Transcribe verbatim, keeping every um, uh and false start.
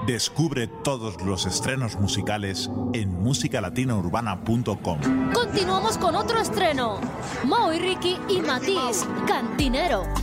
Descubre todos los estrenos musicales en música latina urbana punto com. Continuamos con otro estreno. Mau y Ricky y Matiz, Cantinero.